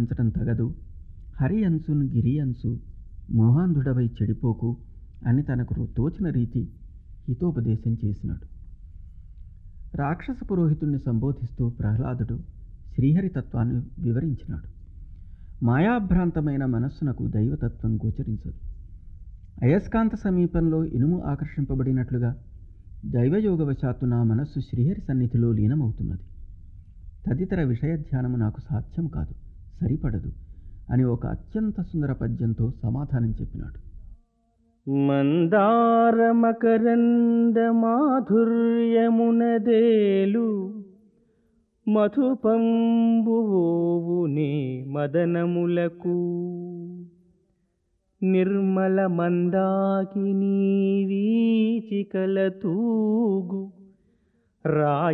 ప్రవర్తించటం తగదు. హరి అంశున్ గిరి అంశు మోహాంధుడవై చెడిపోకు అని తనకు తోచిన రీతి హితోపదేశం చేసినాడు. రాక్షస పురోహితుణ్ణి సంబోధిస్తూ ప్రహ్లాదుడు శ్రీహరితత్వాన్ని వివరించినాడు. మాయాభ్రాంతమైన మనస్సునకు దైవతత్వం గోచరించదు. అయస్కాంత సమీపంలో ఇనుము ఆకర్షింపబడినట్లుగా దైవయోగవశాత్తు నా మనస్సు శ్రీహరి సన్నిధిలో లీనమవుతున్నది. తదితర విషయధ్యానము నాకు సాధ్యం కాదు, సరిపడదు అని ఒక అత్యంత సుందర పద్యంతో సమాధానం చెప్పినాడు. మందారమకరంద మాధుర్యమునదేలు మధుపంబువోవునే మదనములకు నిర్మల మందాకినీ వీచికల తూగు రాయ